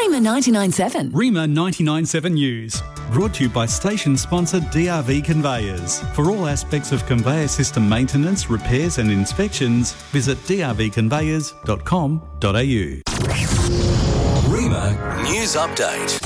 Rima 99.7. Rima 99.7 News. Brought to you by station sponsor DRV Conveyors. For all aspects of conveyor system maintenance, repairs and inspections, visit drvconveyors.com.au. Rima News Update.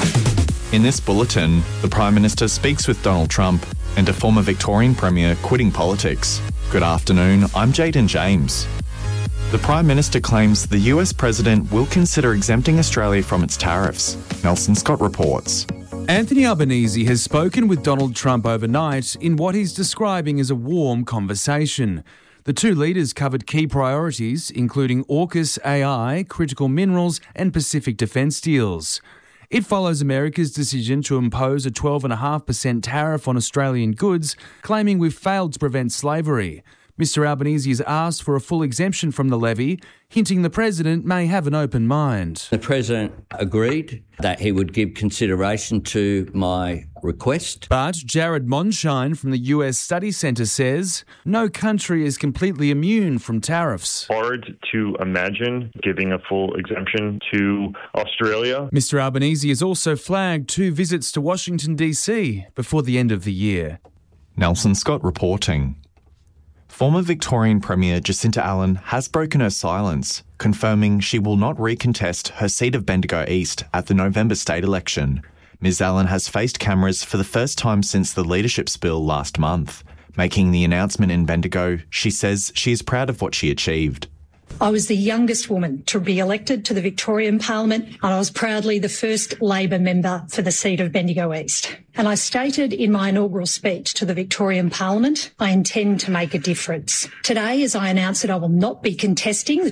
In this bulletin, the Prime Minister speaks with Donald Trump and a former Victorian Premier quitting politics. Good afternoon, I'm Jaden James. The Prime Minister claims the US President will consider exempting Australia from its tariffs. Nelson Scott reports. Anthony Albanese has spoken with Donald Trump overnight in what he's describing as a warm conversation. The two leaders covered key priorities, including AUKUS AI, critical minerals and Pacific defence deals. It follows America's decision to impose a 12.5% tariff on Australian goods, claiming we've failed to prevent slavery. Mr Albanese has asked for a full exemption from the levy, hinting the President may have an open mind. The President agreed that he would give consideration to my request. But Jared Monshine from the US Study Centre says no country is completely immune from tariffs. Hard to imagine giving a full exemption to Australia. Mr Albanese has also flagged 2 visits to Washington DC before the end of the year. Nelson Scott reporting. Former Victorian Premier Jacinta Allan has broken her silence, confirming she will not recontest her seat of Bendigo East at the November state election. Ms Allan has faced cameras for the first time since the leadership spill last month. Making the announcement in Bendigo, she says she is proud of what she achieved. I was the youngest woman to be elected to the Victorian Parliament, and I was proudly the first Labor member for the seat of Bendigo East. And I stated in my inaugural speech to the Victorian Parliament, I intend to make a difference. Today, as I announce that I will not be contesting the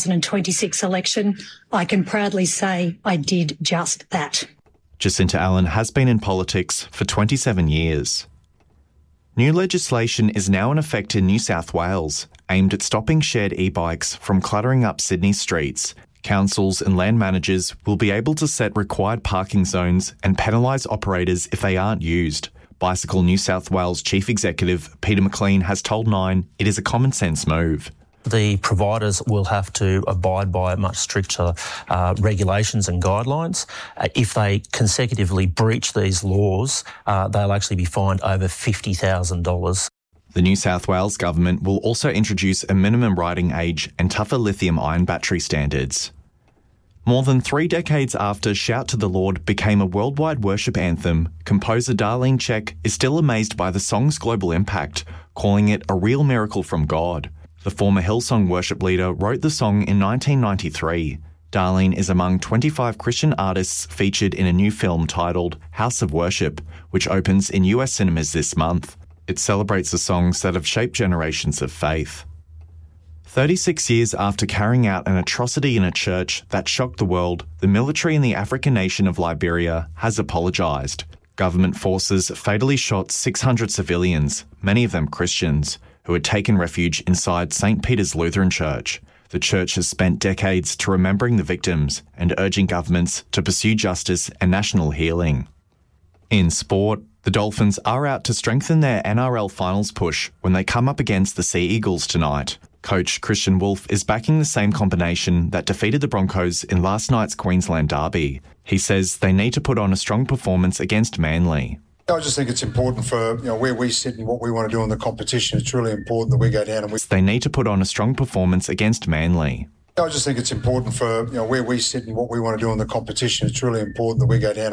2026 election, I can proudly say I did just that. Jacinta Allan has been in politics for 27 years. New legislation is now in effect in New South Wales, aimed at stopping shared e-bikes from cluttering up Sydney's streets. Councils and land managers will be able to set required parking zones and penalise operators if they aren't used. Bicycle New South Wales Chief Executive Peter McLean has told Nine it is a common sense move. The providers will have to abide by much stricter regulations and guidelines. If they consecutively breach these laws, they'll actually be fined over $50,000. The New South Wales government will also introduce a minimum riding age and tougher lithium-ion battery standards. More than 3 decades after Shout to the Lord became a worldwide worship anthem, composer Darlene Zschech is still amazed by the song's global impact, calling it a real miracle from God. The former Hillsong worship leader wrote the song in 1993. Darlene is among 25 Christian artists featured in a new film titled House of Worship, which opens in US cinemas this month. It celebrates the songs that have shaped generations of faith. 36 years after carrying out an atrocity in a church that shocked the world, the military in the African nation of Liberia has apologised. Government forces fatally shot 600 civilians, many of them Christians, who had taken refuge inside St. Peter's Lutheran Church. The church has spent decades to remembering the victims and urging governments to pursue justice and national healing. In sport, the Dolphins are out to strengthen their NRL finals push when they come up against the Sea Eagles tonight. Coach Christian Wolf is backing the same combination that defeated the Broncos in last night's Queensland derby. He says they need to put on a strong performance against Manly. I just think it's important for where we sit and what we want to do in the competition. It's really important that we go down and They need to put on a strong performance against Manly. I just think it's important for where we sit and what we want to do in the competition. It's really important that we go down